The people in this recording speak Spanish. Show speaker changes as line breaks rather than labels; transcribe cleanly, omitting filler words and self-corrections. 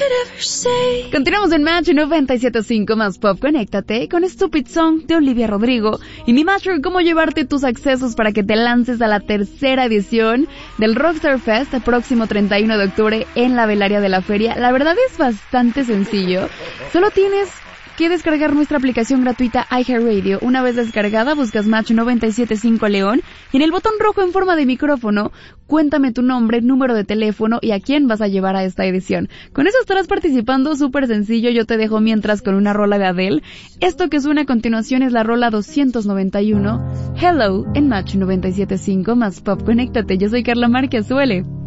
Continuamos en Match 97.5 más Pop. Conéctate con Stupid Song de Olivia Rodrigo. Y mi Matcher, cómo llevarte tus accesos para que te lances a la tercera edición del Rockstar Fest el próximo 31 de octubre en la velaria de la feria. La verdad es bastante sencillo. Solo tienes que descargar nuestra aplicación gratuita iHeartRadio. Una vez descargada, buscas Match 97.5 León y en el botón rojo en forma de micrófono, cuéntame tu nombre, número de teléfono y a quién vas a llevar a esta edición. Con eso estarás participando, súper sencillo. Yo te dejo mientras con una rola de Adele. Esto que suena a continuación es la rola 291, Hello, en Match 97.5 más Pop. Conéctate, yo soy Carla Márquez, suele.